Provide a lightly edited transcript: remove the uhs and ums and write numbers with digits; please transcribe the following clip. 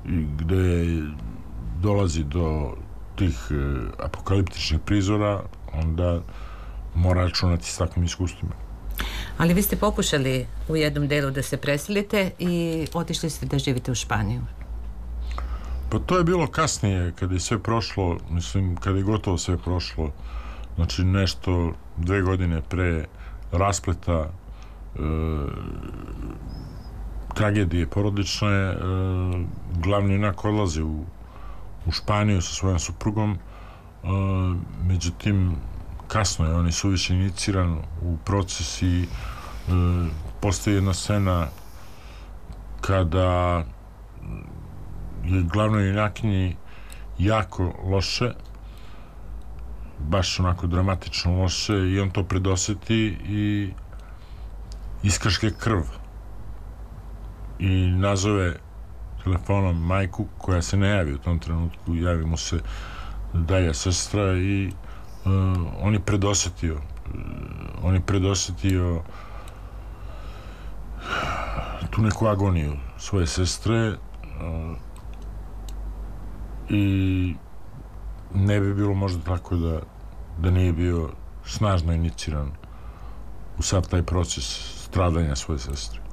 gde dolazi do tih apokaliptičnih prizora, onda mora računati s takvim iskustvima. Ali vi ste pokušali u jednom delu da se preselite i otišli ste da živite u Španiju. Pa to je bilo kasnije, kada je sve prošlo, mislim, kada je gotovo sve prošlo, znači nešto 2 godine pre raspleta tragedije porodične, glavni junak odlazi u Španiju sa svojom suprugom, međutim kasno je, on je suviše iniciran u proces i postoji jedna scena kada je glavnoj junakinji jako loše, baš onako dramatično loše, i on to predoseti i iskrške krv i nazove telefonom majku, koja se ne javi u tom trenutku, javi mu se dalja sestra i on je predosetio tu neku agoniju svoje sestre i ne bi bilo možda tako da nije bio snažno iniciran u sav taj proces stradanja svoje sestre.